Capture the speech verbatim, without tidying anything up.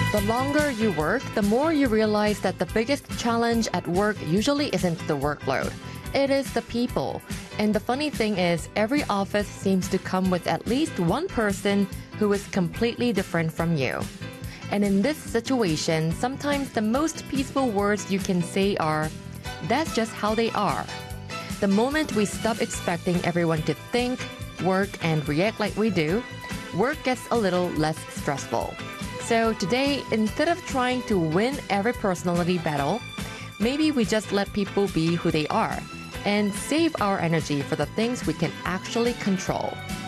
The longer you work, the more you realize that the biggest challenge at work usually isn't the workload. It is the people. And the funny thing is, every office seems to come with at least one person who is completely different from you. And in this situation, sometimes the most peaceful words you can say are, "That's just how they are." The moment we stop expecting everyone to think, work, and react like we do, work gets a little less stressful. So today, instead of trying to win every personality battle, maybe we just let people be who they are and save our energy for the things we can actually control.